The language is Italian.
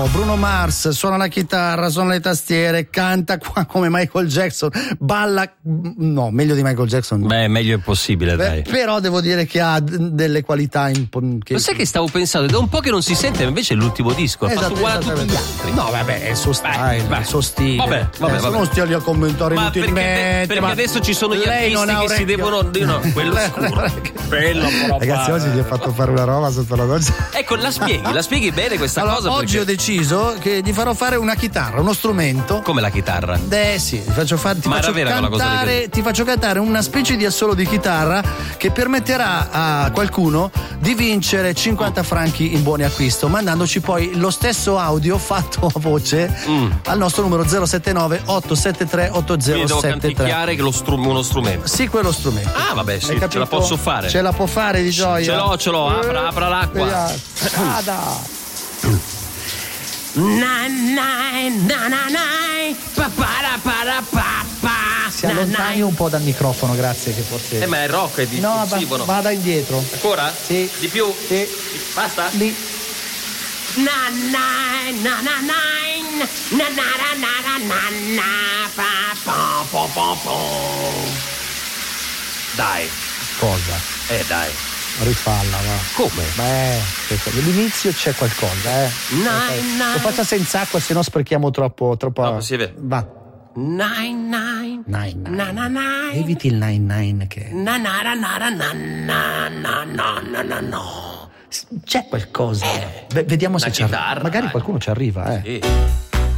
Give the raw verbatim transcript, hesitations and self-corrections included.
Bruno Mars, suona la chitarra, suona le tastiere, canta qua come Michael Jackson, balla, no, meglio di Michael Jackson. No. Beh, meglio impossibile, Beh, dai. però devo dire che ha d- delle qualità imp- che... Ma sai che stavo pensando, da un po' che non si sente, invece è l'ultimo disco, ha Esatto, fatto uguale a tutti gli esattamente. altri. No, vabbè, è il suo style, Beh, il suo stile. Vabbè, vabbè, Adesso vabbè. non stiamo lì a commentare Ma perché, inutilmente. perché ma adesso ci sono gli lei non artisti ha che si orecchio. devono dire no, quello scuro, quello però Ragazzi, oggi gli ho fatto fare una roba sotto la doccia. Ecco, la spieghi, la spieghi bene questa Allora, cosa oggi perché... ho deciso che gli farò fare una chitarra, uno strumento. Come la chitarra? Eh sì, ti faccio fare, ti Ma era faccio vera quella cosa cantare, ti faccio cantare una specie di assolo di chitarra che permetterà a qualcuno di vincere cinquanta franchi in buoni acquisto, mandandoci poi lo stesso audio fatto a voce Mm. al nostro numero zero sette nove otto sette tre otto zero Quindi devo sette tre. canticchiare che lo strum- uno strumento. Sì, quello strumento. Ah, vabbè, Hai sì, ce capito? la posso fare. Ce la può fare di gioia. Ce l'ho, ce l'ho, apra, apra l'acqua. Vediamo. Vada. Na na na na na pa para para pa pa. Si allontani un po' dal microfono, grazie, che forse. Eh, ma è rock, è No, va- distintivo, no? vada indietro. Ancora? Sì. Di più? Sì. Basta? Lì. Na na na na na na na na na na na na pa pa pa pa pa. Dai. Cosa? Eh, dai. Rifalla, va. Come? Beh, all'inizio c'è qualcosa, eh. Nine, nine. Lo faccia senza acqua, se no sprechiamo troppo. troppo... No, così è vero. Va. Nine nine Nine, nine. na na nine. Eviti il nine nine che. Na na na na na na na na na na na. C'è qualcosa. Beh, vediamo se una ci arriva. chitarra, Magari dai. qualcuno ci arriva, eh. Sì.